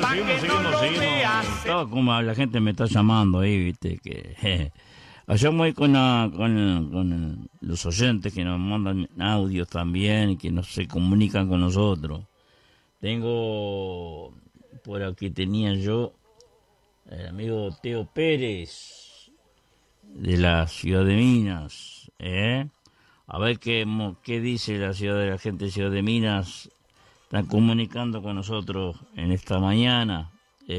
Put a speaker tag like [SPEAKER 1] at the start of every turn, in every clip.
[SPEAKER 1] seguimos. Todo como la gente me está llamando ahí, viste, que allá voy con los oyentes que nos mandan audios también y que no se comunican con nosotros. Tengo por aquí tenía yo el amigo Teo Pérez de la ciudad de Minas, A ver qué dice la gente de Ciudad de Minas. Están comunicando con nosotros en esta mañana.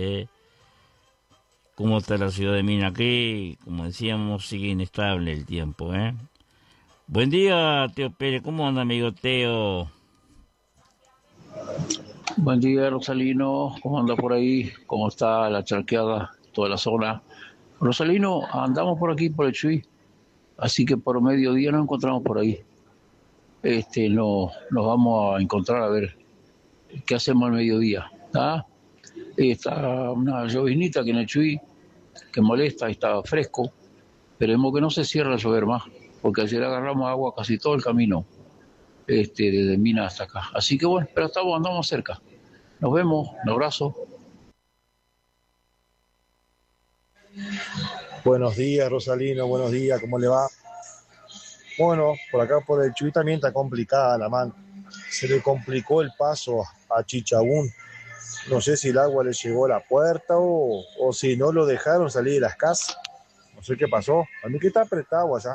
[SPEAKER 1] ¿Cómo está la ciudad de Minas aquí? Como decíamos, sigue inestable el tiempo, Buen día, Teo Pérez. ¿Cómo anda, amigo Teo?
[SPEAKER 2] Buen día, Rosalino. ¿Cómo anda por ahí? ¿Cómo está la charqueada, toda la zona? Rosalino, andamos por aquí, por el Chuy. Así que por mediodía nos encontramos por ahí. Nos vamos a encontrar a ver qué hacemos al mediodía. Está una llovinita que en el Chuy que molesta, está fresco. Esperemos que no se cierre a llover más, porque ayer agarramos agua casi todo el camino, desde Minas hasta acá. Así que bueno, pero andamos cerca. Nos vemos, un abrazo.
[SPEAKER 3] Buenos días, Rosalino, buenos días, ¿cómo le va? Bueno, por acá por el Chuy también está complicada la mano. Se le complicó el paso a Chichabún. No sé si el agua le llegó a la puerta o si no lo dejaron salir de las casas. No sé qué pasó. A mí que está apretado allá.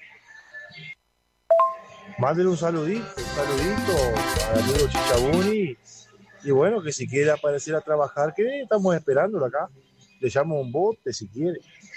[SPEAKER 3] Mándele un saludito al amigo Chichabún y bueno, que si quiere aparecer a trabajar, que estamos esperándolo acá. Le llamo un bote si quiere.